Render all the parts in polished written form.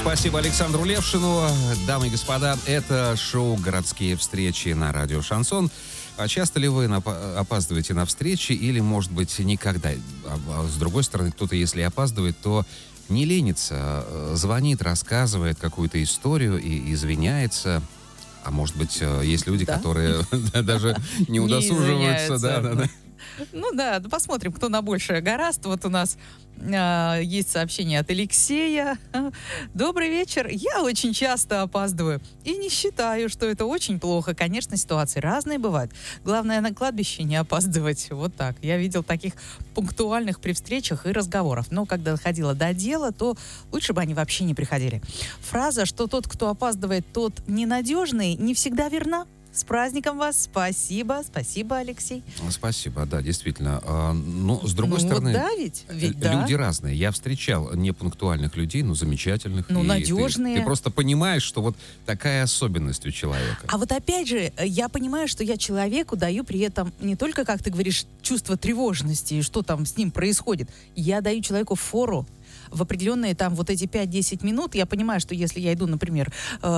Спасибо Александру Левшину. Дамы и господа, это шоу «Городские встречи» на радио «Шансон». А часто ли вы опаздываете на встречи или, может быть, никогда? С другой стороны, кто-то, если опаздывает, то не ленится, звонит, рассказывает какую-то историю и извиняется. А может быть, есть люди, которые даже не удосуживаются. Да. Ну да, посмотрим, кто на большее гораст. Вот у нас есть сообщение от Алексея. Добрый вечер. Я очень часто опаздываю. И не считаю, что это очень плохо. Конечно, ситуации разные бывают. Главное, на кладбище не опаздывать. Вот так. Я видел таких пунктуальных при встречах и разговорах. Но когда доходило до дела, то лучше бы они вообще не приходили. Фраза, что тот, кто опаздывает, тот ненадежный, не всегда верна. С праздником вас! Спасибо, Алексей. Спасибо, да, действительно. Но, с другой стороны, вот да, ведь люди разные. Я встречал непунктуальных людей, но замечательных. Ну, надежные. Ты просто понимаешь, что вот такая особенность у человека. А вот опять же, я понимаю, что я человеку даю при этом не только, как ты говоришь, чувство тревожности, и что там с ним происходит. Я даю человеку фору. В определенные там вот эти 5-10 минут, я понимаю, что если я иду, например,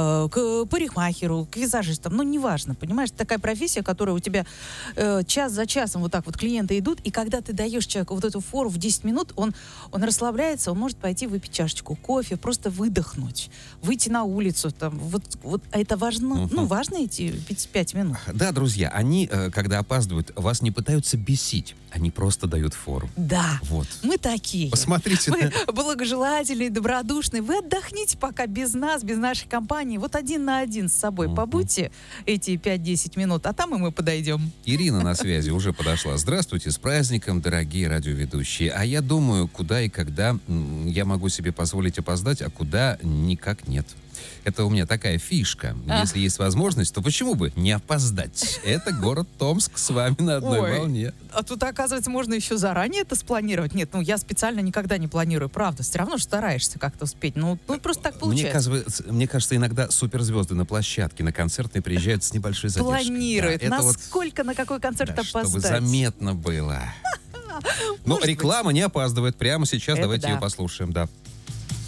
к парикмахеру, к визажистам, ну, неважно, понимаешь, такая профессия, которая у тебя час за часом вот так вот клиенты идут, и когда ты даешь человеку вот эту фору в 10 минут, он расслабляется, он может пойти выпить чашечку кофе, просто выдохнуть, выйти на улицу, там, вот это важно, ну, важно эти 5 минут. Да, друзья, они, когда опаздывают, вас не пытаются бесить, они просто дают фору. Да, вот. Мы такие. Посмотрите. Мы благожелательные, добродушные. Вы отдохните пока без нас, без нашей компании. Вот один на один с собой побудьте эти 5-10 минут, а там и мы подойдем. Ирина на связи уже подошла. Здравствуйте, с праздником, дорогие радиоведущие. А я думаю, куда и когда я могу себе позволить опоздать, а куда никак нет. Это у меня такая фишка. Если есть возможность, то почему бы не опоздать? Это город Томск, с вами на одной волне. А тут, оказывается, можно еще заранее это спланировать. Нет, я специально никогда не планирую, правда. Все равно же стараешься как-то успеть. Ну просто так получается. Мне кажется, иногда суперзвезды на площадке, на концертные приезжают с небольшой задержкой. Планируют. Да, насколько, на какой концерт опоздать. Чтобы заметно было. Но реклама не опаздывает. Прямо сейчас давайте ее послушаем, да.